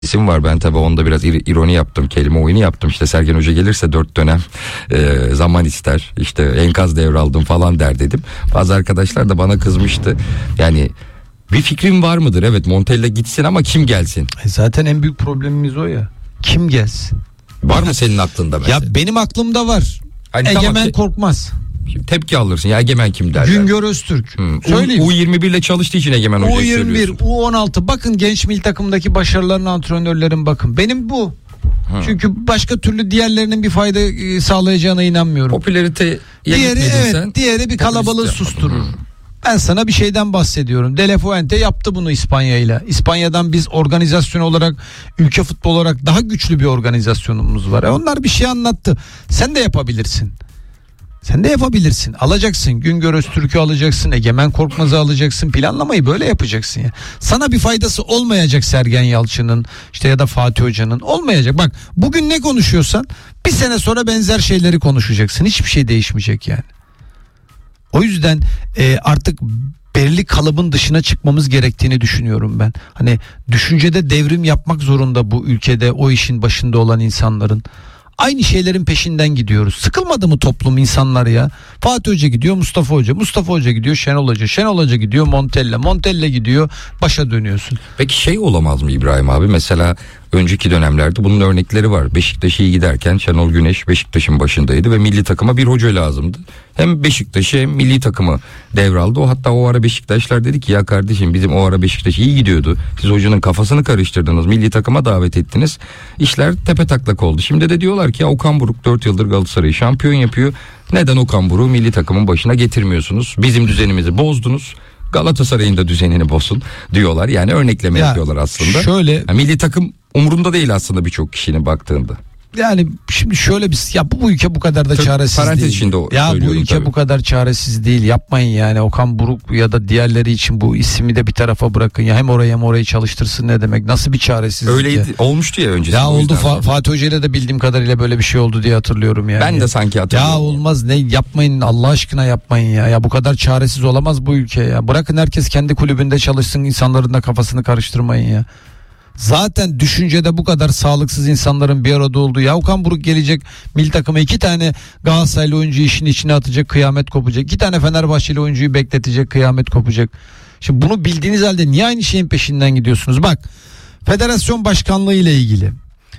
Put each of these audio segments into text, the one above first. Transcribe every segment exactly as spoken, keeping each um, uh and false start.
isim var. Ben tabii onda biraz ironi yaptım, kelime oyunu yaptım. İşte Sergen Hoca gelirse dört dönem e, zaman ister. İşte enkaz devraldım falan der dedim. Bazı arkadaşlar da bana kızmıştı. Yani bir fikrin var mıdır? Evet, Montella gitsin ama kim gelsin? E zaten en büyük problemimiz o ya. Kim gelsin? Var mı senin aklında mesela? Ya benim aklımda var. Hani Egemen tamam, te- Korkmaz. Tepki alırsın ya, Egemen kim derler? Güngör Öztürk. Hmm. Söyleyeyim. U yirmi bir ile çalıştığı için Egemen Hoca'yı U yirmi bir, söylüyorsun. U on altı. Bakın genç milli takımdaki başarıların, antrenörlerin bakın. Benim bu. Hmm. Çünkü başka türlü diğerlerinin bir fayda sağlayacağına inanmıyorum. Popülariteye diğeri evet, sen, diğeri bir kalabalığı susturur. Hmm. Ben sana bir şeyden bahsediyorum. De La Fuente yaptı bunu İspanya'yla. İspanya'dan biz organizasyon olarak, ülke futbol olarak daha güçlü bir organizasyonumuz var. E onlar bir şey anlattı. Sen de yapabilirsin. Sen de yapabilirsin. Alacaksın. Güngör Öztürk'ü alacaksın. Egemen Korkmaz'ı alacaksın. Planlamayı böyle yapacaksın ya. Sana bir faydası olmayacak Sergen Yalçın'ın işte ya da Fatih Hoca'nın. Olmayacak. Bak bugün ne konuşuyorsan bir sene sonra benzer şeyleri konuşacaksın. Hiçbir şey değişmeyecek yani. O yüzden e, artık belirli kalıbın dışına çıkmamız gerektiğini düşünüyorum ben. Hani düşüncede devrim yapmak zorunda bu ülkede o işin başında olan insanların. Aynı şeylerin peşinden gidiyoruz. Sıkılmadı mı toplum, insanlar ya? Fatih Hoca gidiyor, Mustafa Hoca. Mustafa Hoca gidiyor, Şenol Hoca. Şenol Hoca gidiyor, Montella. Montella gidiyor, başa dönüyorsun. Peki şey olamaz mı İbrahim abi? Mesela önceki dönemlerde bunun örnekleri var. Beşiktaş iyi giderken Şenol Güneş Beşiktaş'ın başındaydı ve milli takıma bir hoca lazımdı. Hem Beşiktaş'ı hem milli takımı devraldı. O hatta o ara Beşiktaşlar dedi ki ya kardeşim bizim o ara Beşiktaş iyi gidiyordu. Siz hocanın kafasını karıştırdınız. Milli takıma davet ettiniz. İşler tepe taklak oldu. Şimdi de diyorlar ki ya Okan Buruk dört yıldır Galatasaray'ı şampiyon yapıyor. Neden Okan Buruk'u milli takımın başına getirmiyorsunuz? Bizim düzenimizi bozdunuz. Galatasaray'ın da düzenini bozsun diyorlar. Yani örnekleme ya, yapıyorlar aslında. Şöyle yani milli takım umurunda değil aslında birçok kişinin baktığında. Yani şimdi şöyle bir ya bu, bu ülke bu kadar da Çok çaresiz parantez değil. Içinde ya bu ülke tabii. bu kadar çaresiz değil. Yapmayın yani. Okan Buruk ya da diğerleri için bu ismi de bir tarafa bırakın ya. Hem orayı hem orayı çalıştırsın ne demek? Nasıl bir çaresizlik? Öyleydi. Ya. Olmuştu ya öncesinde. Ya oldu Fa- Fatih Hoca'yla da bildiğim kadarıyla böyle bir şey oldu diye hatırlıyorum yani. Ben de sanki hatırlıyorum. Ya olmaz ne yapmayın Allah aşkına yapmayın ya. Ya bu kadar çaresiz olamaz bu ülke ya. Bırakın herkes kendi kulübünde çalışsın, insanların da kafasını karıştırmayın ya. Zaten düşüncede bu kadar sağlıksız insanların bir arada olduğu ya Okan Buruk gelecek milli takıma iki tane Galatasaraylı oyuncu işin içine atacak, kıyamet kopacak. İki tane Fenerbahçeli oyuncuyu bekletecek, kıyamet kopacak. Şimdi bunu bildiğiniz halde niye aynı şeyin peşinden gidiyorsunuz? Bak federasyon başkanlığı ile ilgili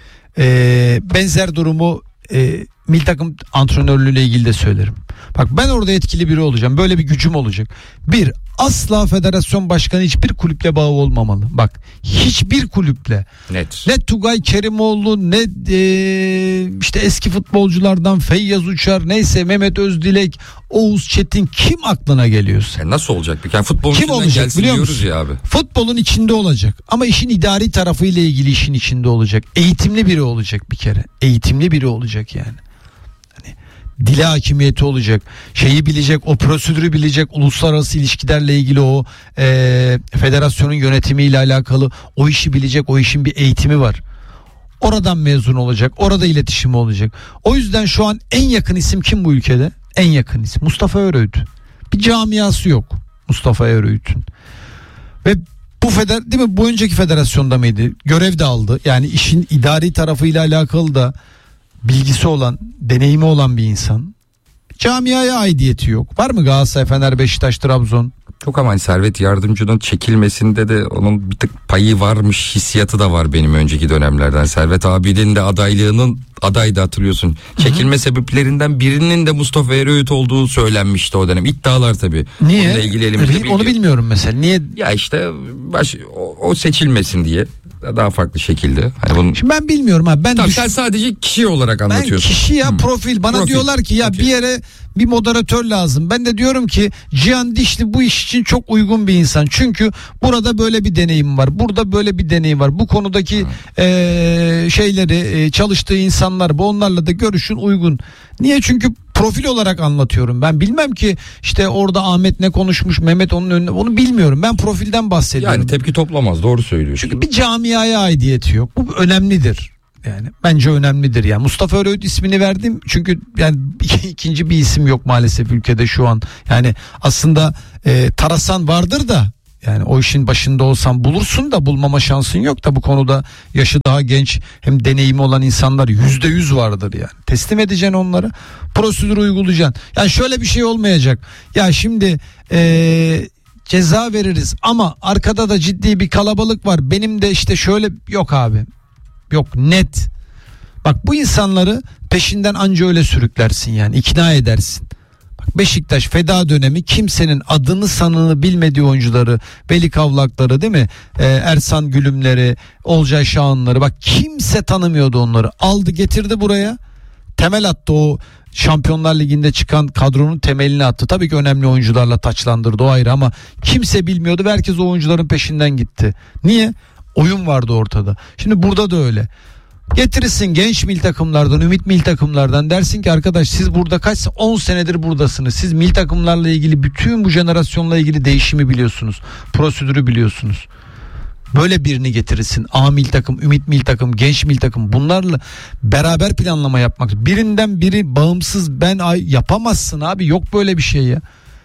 ee, benzer durumu e, milli takım antrenörlüğü ile ilgili de söylerim. Bak ben orada etkili biri olacağım. Böyle bir gücüm olacak. Bir, asla federasyon başkanı hiçbir kulüple bağı olmamalı. Bak hiçbir kulüple. Net. Ne Tugay Kerimoğlu ne e, işte eski futbolculardan Feyyaz Uçar neyse Mehmet Özdilek, Oğuz Çetin kim aklına geliyorsa. Yani nasıl olacak? Yani futbolun kim olacak biliyor musun? Ya abi. Futbolun içinde olacak. Ama işin idari tarafıyla ilgili işin içinde olacak. Eğitimli biri olacak bir kere. Eğitimli biri olacak yani. Dile hakimiyeti olacak, şeyi bilecek, o prosedürü bilecek, uluslararası ilişkilerle ilgili o e, federasyonun yönetimiyle alakalı o işi bilecek, o işin bir eğitimi var. Oradan mezun olacak, orada iletişimi olacak. O yüzden şu an en yakın isim kim bu ülkede? En yakın isim Mustafa Eröğüt. Bir camiası yok Mustafa Eröğüt'ün. Ve bu feder, değil mi? Bu önceki federasyonda mıydı? Görev de aldı. Yani işin idari tarafıyla alakalı da bilgisi olan, deneyimi olan bir insan. Camiaya aidiyeti yok. Var mı Galatasaray, Fener, Beşiktaş, Trabzon? Çok ama Servet Yardımcı'nın çekilmesinde de onun bir tık payı varmış hissiyatı da var benim önceki dönemlerden. Servet abinin de adaylığının adaydı hatırlıyorsun. Çekilme Hı-hı. sebeplerinden birinin de Mustafa Eröğüt olduğu söylenmişti o dönem. İddialar tabii. Niye? Onunla ilgili elimizde Onu bilmiyorum mesela. Niye? Ya işte baş, o, o seçilmesin diye. Daha farklı şekilde. Hani bunun... Şimdi ben bilmiyorum abi. Ben Tabii düş... sen sadece kişi olarak anlatıyorsun. Ben kişi ya hmm. profil. Bana profil. Diyorlar ki ya okay. bir yere bir moderatör lazım. Ben de diyorum ki Cihan Dişli bu iş için çok uygun bir insan. Çünkü burada böyle bir deneyim var. Burada böyle bir deneyim var. Bu konudaki hmm. e, şeyleri e, çalıştığı insanlar bu onlarla da görüşün uygun. Niye? Çünkü profil olarak anlatıyorum. Ben bilmem ki işte orada Ahmet ne konuşmuş, Mehmet onun önüne, onu bilmiyorum. Ben profilden bahsediyorum. Yani tepki toplamaz, doğru söylüyorsun. Çünkü bir camiaya aidiyeti yok. Bu önemlidir. Yani bence önemlidir yani. Mustafa Eröğüt ismini verdim çünkü yani ikinci bir isim yok maalesef ülkede şu an. Yani aslında e, Tarasan vardır da Yani o işin başında olsan bulursun da bulmama şansın yok da bu konuda yaşı daha genç hem deneyimi olan insanlar yüzde yüz vardır yani. Teslim edeceksin onları, prosedürü uygulayacaksın. Yani şöyle bir şey olmayacak. Ya şimdi ee, ceza veririz ama arkada da ciddi bir kalabalık var. Benim de işte şöyle yok abi. Yok net. Bak bu insanları peşinden anca öyle sürüklersin yani, ikna edersin. Bak Beşiktaş feda dönemi kimsenin adını sanını bilmediği oyuncuları, Veli Kavlakları değil mi? Ee, Ersan Gülümleri, Olcay Şahanları, bak kimse tanımıyordu onları. Aldı getirdi buraya. Temel attı, o Şampiyonlar Ligi'nde çıkan kadronun temelini attı. Tabii ki önemli oyuncularla taçlandırdı, o ayrı, ama kimse bilmiyordu ve herkes o oyuncuların peşinden gitti. Niye? Oyun vardı ortada. Şimdi burada da öyle. Getirirsin genç milli takımlardan, ümit milli takımlardan, dersin ki arkadaş siz burada kaç on senedir buradasınız. Siz milli takımlarla ilgili bütün bu jenerasyonla ilgili değişimi biliyorsunuz. Prosedürü biliyorsunuz. Böyle birini getirirsin. A milli takım, ümit milli takım, genç milli takım, bunlarla beraber planlama yapmak. Birinden biri bağımsız ben ay yapamazsın abi, yok böyle bir şey ya.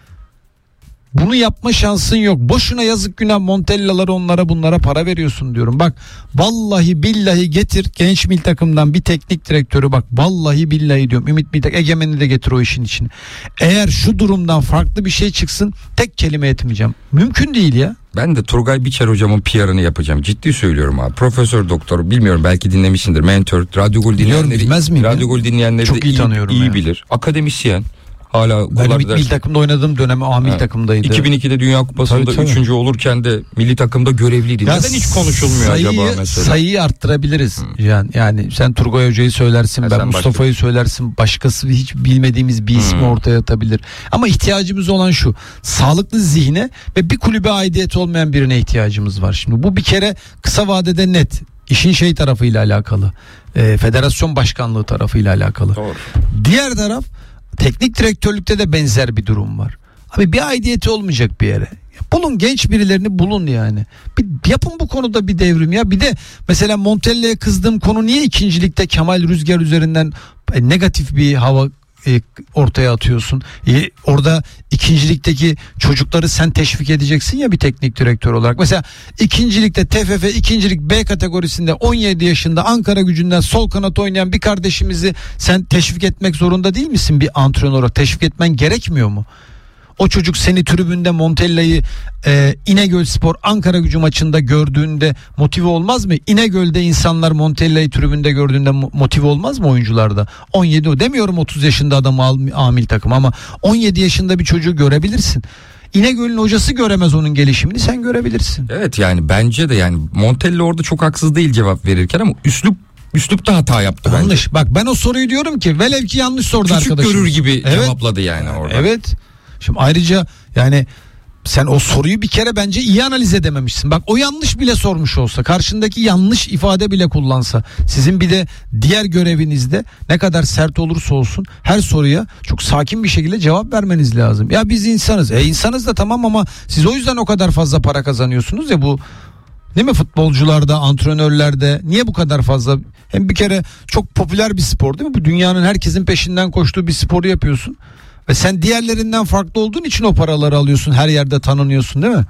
Bunu yapma şansın yok. Boşuna yazık günah Montella'lara, onlara bunlara para veriyorsun diyorum. Bak vallahi billahi getir genç milli takımdan bir teknik direktörü, bak vallahi billahi diyorum. Ümit milli takım, Egemen'i de getir o işin içine. Eğer şu durumdan farklı bir şey çıksın tek kelime etmeyeceğim. Mümkün değil ya. Ben de Turgay Biçer hocamın P R'ını yapacağım. Ciddi söylüyorum abi. Profesör doktor, bilmiyorum belki dinlemişsindir. Mentor, Radyo Gol dinleyenleri. Bilmez miyim Radyo Gol dinleyenleri çok de iyi tanıyorum iyi ya. bilir. Akademisyen. Hala Ben Ümit milli takımda oynadığım dönem A milli takımdaydı. iki bin ikide Dünya Kupası'nda üçüncü olurken de milli takımda görevliydi. Ya neden hiç konuşulmuyor sayıyı, acaba mesela? Sayıyı arttırabiliriz. Hmm. Yani yani sen Turgay Hoca'yı söylersin, ya ben Mustafa'yı başka... söylersin. Başkası hiç bilmediğimiz bir ismi hmm. ortaya atabilir. Ama ihtiyacımız olan şu: sağlıklı zihne ve bir kulübe aidiyet olmayan birine ihtiyacımız var. Şimdi bu bir kere kısa vadede net. İşin şey tarafıyla alakalı. E, federasyon başkanlığı tarafıyla alakalı. Doğru. Diğer taraf, teknik direktörlükte de benzer bir durum var. Abi bir aidiyeti olmayacak bir yere. Bulun genç birilerini, bulun yani. Bir yapın bu konuda bir devrim ya. Bir de mesela Montella'ya kızdığım konu, niye ikincilikte Kemal Rüzgar üzerinden negatif bir hava e, ortaya atıyorsun? E, orada ikincilikteki çocukları sen teşvik edeceksin ya bir teknik direktör olarak. Mesela ikincilikte T F F ikincilik B kategorisinde on yedi yaşında Ankara Gücü'nden sol kanat oynayan bir kardeşimizi sen teşvik etmek zorunda değil misin bir antrenör olarak? Teşvik etmen gerekmiyor mu? O çocuk seni tribünde Montella'yı e, İnegölspor Ankara Gücü maçında gördüğünde motive olmaz mı? İnegöl'de insanlar Montella'yı tribünde gördüğünde motive olmaz mı oyuncularda? on yedi demiyorum otuz yaşında adamı A milli takım, ama on yedi yaşında bir çocuğu görebilirsin. İnegöl'ün hocası göremez onun gelişimini, sen görebilirsin. Evet, yani bence de yani Montella orada çok haksız değil cevap verirken, ama üslup Üslupta hata yaptı bence. Yanlış. Bak ben o soruyu diyorum ki velev ki yanlış sordu küçük arkadaşım. Küçük görür gibi evet. cevapladı yani orada. Evet. Şimdi ayrıca yani sen o soruyu bir kere bence iyi analiz edememişsin. Bak o yanlış bile sormuş olsa, karşındaki yanlış ifade bile kullansa, sizin bir de diğer görevinizde ne kadar sert olursa olsun her soruya çok sakin bir şekilde cevap vermeniz lazım. Ya biz insanız. E insanız da tamam, ama siz o yüzden o kadar fazla para kazanıyorsunuz ya, bu değil mi, futbolcularda, antrenörlerde niye bu kadar fazla? Hem bir kere çok popüler bir spor değil mi? Bu dünyanın herkesin peşinden koştuğu bir sporu yapıyorsun. Ve sen diğerlerinden farklı olduğun için o paraları alıyorsun, her yerde tanınıyorsun değil mi?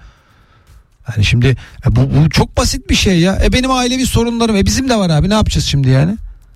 Yani şimdi e bu, bu çok basit bir şey ya. E benim ailevi sorunlarım, e bizim de var abi, ne yapacağız şimdi yani?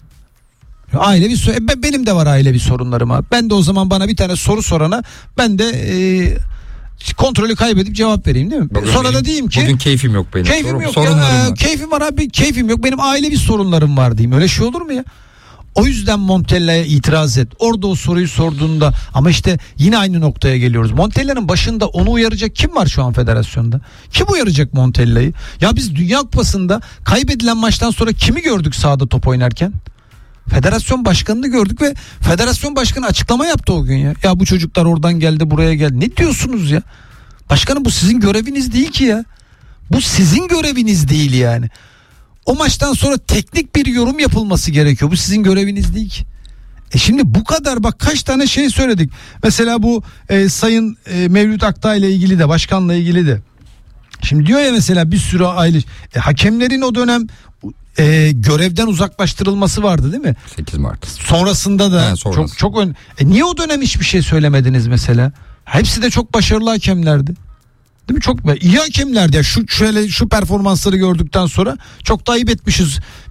Ailevi sorun, e benim de var ailevi sorunlarım abi. Ben de o zaman bana bir tane soru sorana ben de e, kontrolü kaybedip cevap vereyim değil mi? Bugün Sonra benim, da diyeyim ki bugün keyfim yok benim. Keyfim Sorun, yok sorunlarım ya, var. Keyfim var abi, keyfim yok. Benim ailevi sorunlarım var diyeyim. Öyle şey olur mu ya? O yüzden Montella'ya itiraz et. Orada o soruyu sorduğunda, ama işte yine aynı noktaya geliyoruz. Montella'nın başında onu uyaracak kim var şu an federasyonda? Kim uyaracak Montella'yı? Ya biz Dünya Kupası'nda kaybedilen maçtan sonra kimi gördük sahada top oynarken? Federasyon başkanını gördük ve federasyon başkanı açıklama yaptı o gün ya. Ya bu çocuklar oradan geldi, buraya geldi. Ne diyorsunuz ya? Başkanım bu sizin göreviniz değil ki ya. Bu sizin göreviniz değil yani. O maçtan sonra teknik bir yorum yapılması gerekiyor. Bu sizin göreviniz değil ki. E şimdi bu kadar, bak kaç tane şey söyledik. Mesela bu e, Sayın e, Mevlüt Aktağ ile ilgili de, başkanla ilgili de. Şimdi diyor ya mesela bir sürü aile e, hakemlerin o dönem e, görevden uzaklaştırılması vardı değil mi? sekiz Mart. Sonrasında da He, sonrası. çok çok ön... E niye o dönem hiçbir şey söylemediniz mesela? Hepsi de çok başarılı hakemlerdi. Değil mi? Çok iyi hakemlerdi ya. Şu şöyle şu performansları gördükten sonra çok da ayıp etmişiz.